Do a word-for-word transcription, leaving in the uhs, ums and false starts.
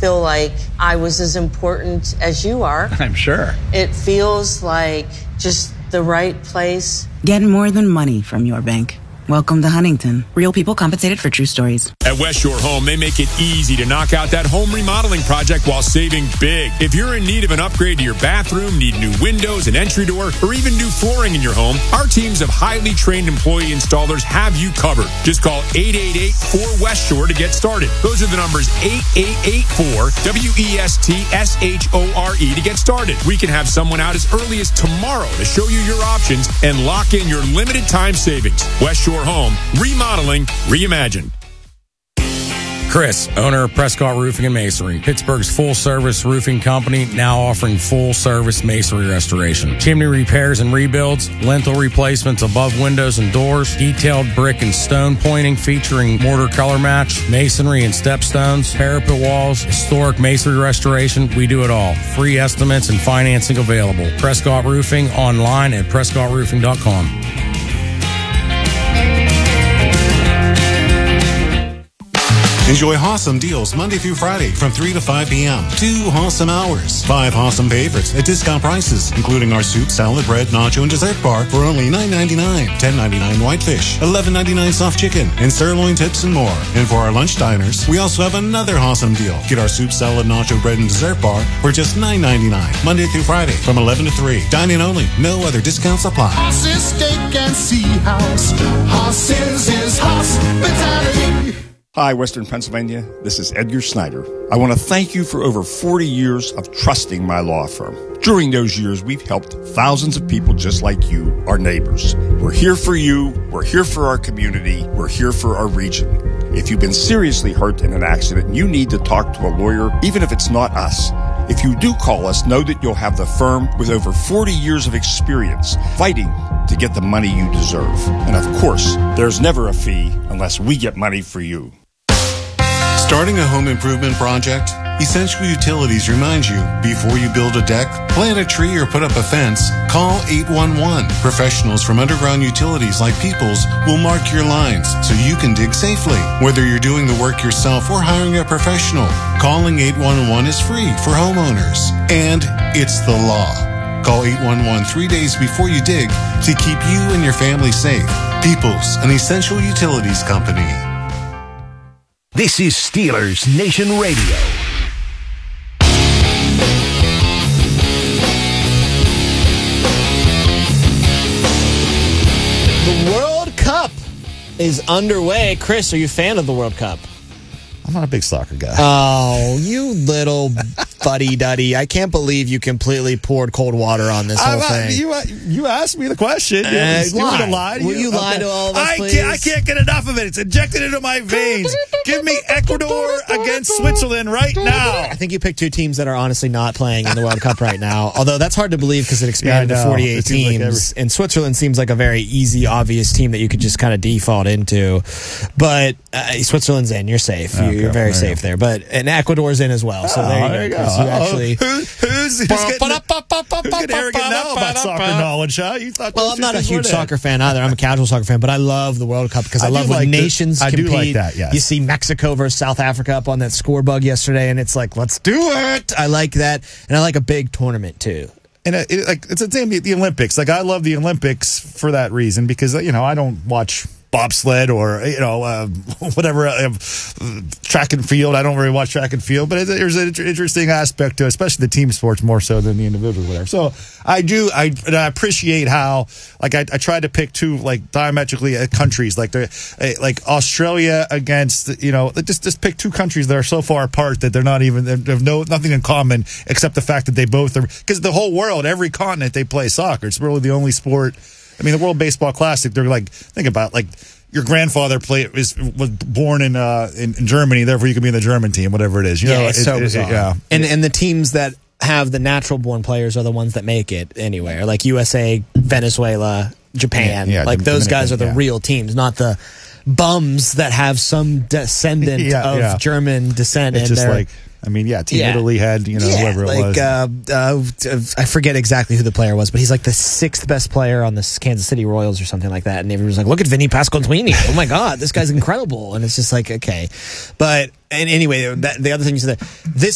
feel like I was as important as you are. I'm sure. It feels like just the right place. Get more than money from your bank. Welcome to Huntington. Real people compensated for true stories. At West Shore Home, they make it easy to knock out that home remodeling project while saving big. If you're in need of an upgrade to your bathroom, need new windows, an entry door, or even new flooring in your home, our teams of highly trained employee installers have you covered. Just call eight eight eight, four West Shore to get started. Those are the numbers eight eight eight four W E S T S H O R E to get started. We can have someone out as early as tomorrow to show you your options and lock in your limited time savings. West Shore Home, remodeling, reimagined. Chris, owner of Prescott Roofing and Masonry, Pittsburgh's full-service roofing company, now offering full-service masonry restoration. Chimney repairs and rebuilds, lintel replacements above windows and doors, detailed brick and stone pointing featuring mortar color match, masonry and stepstones, parapet walls, historic masonry restoration. We do it all. Free estimates and financing available. Prescott Roofing, online at prescott roofing dot com. Enjoy Hossam deals Monday through Friday from three to five p.m. Two Hossam hours. Five Hossam favorites at discount prices, including our soup, salad, bread, nacho, and dessert bar for only nine ninety-nine, ten ninety-nine whitefish, eleven ninety-nine soft chicken, and sirloin tips and more. And for our lunch diners, we also have another Hossam deal. Get our soup, salad, nacho, bread, and dessert bar for just nine ninety-nine, Monday through Friday from eleven to three. Dine-in only. No other discounts apply. Hoss's Steak and Sea House. Hoss's is hospitality. Hi, Western Pennsylvania. This is Edgar Snyder. I want to thank you for over forty years of trusting my law firm. During those years, we've helped thousands of people just like you, our neighbors. We're here for you. We're here for our community. We're here for our region. If you've been seriously hurt in an accident and you need to talk to a lawyer, even if it's not us, if you do call us, know that you'll have the firm with over forty years of experience fighting to get the money you deserve. And of course, there's never a fee unless we get money for you. Starting a home improvement project? Essential Utilities reminds you, before you build a deck, plant a tree, or put up a fence, call eight one one. Professionals from underground utilities like Peoples will mark your lines so you can dig safely. Whether you're doing the work yourself or hiring a professional, calling eight one one is free for homeowners. And it's the law. Call eight one one three days before you dig to keep you and your family safe. Peoples, an Essential Utilities company. This is Steelers Nation Radio. The World Cup is underway. Chris, are you a fan of the World Cup? I'm not a big soccer guy. Oh, you little fuddy-duddy. I can't believe you completely poured cold water on this whole I, thing. You, you asked me the question. Uh, you want to lie to Will you? you lie okay. to all of us, I please? can't, I can't get enough of it. It's injected into my veins. Give me Ecuador against Switzerland right now. I think you picked two teams that are honestly not playing in the World Cup right now. Although that's hard to believe because it expanded yeah, to forty-eight it teams. Like every- and Switzerland seems like a very easy, obvious team that you could just kind of default into. But uh, Switzerland's in. You're safe. Okay, You're very there safe you there. But and Ecuador's in as well. So oh, there you there go. You go. You actually, Who, who's, who's, getting, who's getting arrogant now about soccer knowledge, huh? You thought well, I'm not a huge soccer fan either. I'm a casual soccer fan, but I love the World Cup because I, I love when like nations the, I compete. do like that, yes. You see Mexico versus South Africa up on that score bug yesterday, and it's like, let's do it. I like that, and I like a big tournament too. And it, it, like it's the same the Olympics. Like I love the Olympics for that reason because you know I don't watch bobsled or you know uh, whatever uh, track and field. I don't really watch track and field, but there's an interesting aspect to it, especially the team sports more so than the individual whatever. So I do I, and I appreciate how like I, I try to pick two like diametrically uh, countries like the uh, like Australia against you know just just pick two countries that are so far apart that they're not even they have no nothing in common except the fact that they both are because the whole world every continent they play soccer. It's really the only sport. I mean, the World Baseball Classic, they're like, think about like your grandfather played is was born in uh in, in Germany, therefore you can be in the German team, whatever it is. You yeah, know, it's it, so it, bizarre. It, yeah. And and the teams that have the natural born players are the ones that make it anywhere. Like U S A, Venezuela, Japan. Yeah, yeah, like those Dominican, guys are the yeah. real teams, not the bums that have some descendant Yeah, of yeah. German descent. It's and just they're- like I mean, yeah, Team Yeah. Italy had, you know, yeah, whoever it like, was. Uh, uh, I forget exactly who the player was, but he's like the sixth best player on the Kansas City Royals or something like that. And everyone's like, look at Vinny Pasquantini. Oh my God, this guy's incredible. And it's just like, okay. But and anyway, that, the other thing you said, this